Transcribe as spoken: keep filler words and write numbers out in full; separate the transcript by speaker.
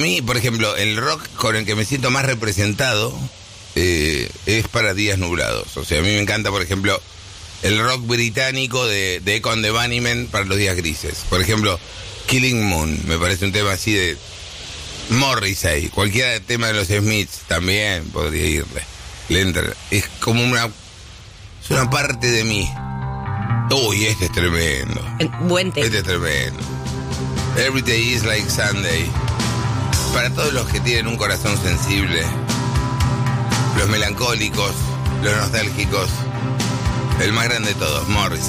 Speaker 1: A mí, por ejemplo, el rock con el que me siento más representado eh, es para días nublados. O sea, a mí me encanta, por ejemplo, el rock británico de, de Echo and the Bunnymen para los días grises. Por ejemplo, Killing Moon, me parece un tema así de Morrissey. Cualquiera tema de los Smiths también podría irle. Le entra. Es como una... Es una parte de mí. Uy, este es tremendo.
Speaker 2: Buen tema.
Speaker 1: Este es tremendo. Every day is like Sunday. Para todos los que tienen un corazón sensible, los melancólicos, los nostálgicos, el más grande de todos, Morrissey.